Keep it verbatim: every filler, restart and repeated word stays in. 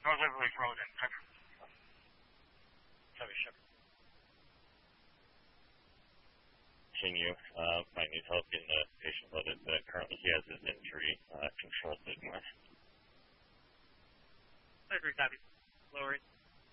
relatively frozen. Heavy ship. Continue. Uh, might need help getting the patient loaded, but currently he has his injury uh, controlled. I agree, copy. Lowering.